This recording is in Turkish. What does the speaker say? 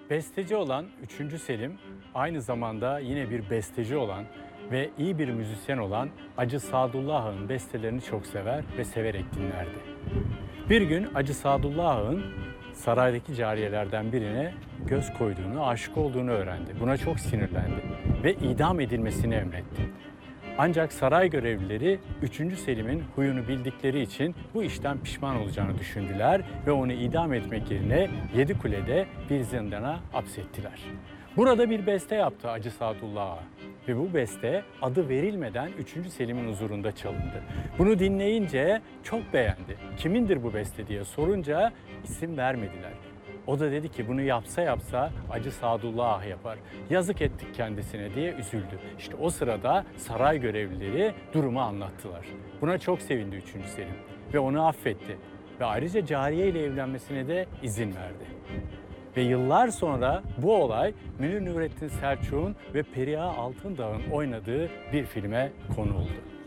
Besteci olan 3. Selim aynı zamanda yine bir besteci olan ve iyi bir müzisyen olan Hacı Sadullah Ağa'nın bestelerini çok sever ve severek dinlerdi. Bir gün Hacı Sadullah Ağa'nın saraydaki cariyelerden birine göz koyduğunu, aşık olduğunu öğrendi. Buna çok sinirlendi ve idam edilmesini emretti. Ancak saray görevlileri 3. Selim'in huyunu bildikleri için bu işten pişman olacağını düşündüler ve onu idam etmek yerine Yedikule'de bir zindana hapsettiler. Burada bir beste yaptı Hacı Sadullah Ağa ve bu beste adı verilmeden 3. Selim'in huzurunda çalındı. Bunu dinleyince çok beğendi. Kimindir bu beste diye sorunca isim vermediler. O da dedi ki bunu yapsa Hacı Sadullah Ağa yapar. Yazık ettik kendisine diye üzüldü. İşte o sırada saray görevlileri durumu anlattılar. Buna çok sevindi 3. Selim ve onu affetti. Ve ayrıca cariye ile evlenmesine de izin verdi. Ve yıllar sonra bu olay Münir Nurettin Selçuk'un ve Periha Altındağ'ın oynadığı bir filme konu oldu.